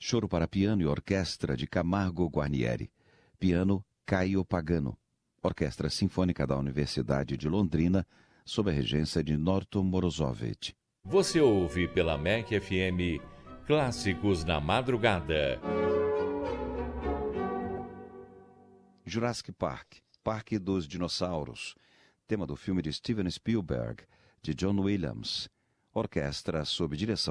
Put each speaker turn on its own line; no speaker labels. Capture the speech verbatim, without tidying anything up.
Choro para piano e orquestra de Camargo Guarnieri. Piano Caio Pagano. Orquestra Sinfônica da Universidade de Londrina, sob a regência de Norton Morozovich.
Você ouve pela M E C F M Clássicos na Madrugada.
Jurassic Park, Parque dos Dinossauros. Tema do filme de Steven Spielberg, de John Williams. Orquestra sob direção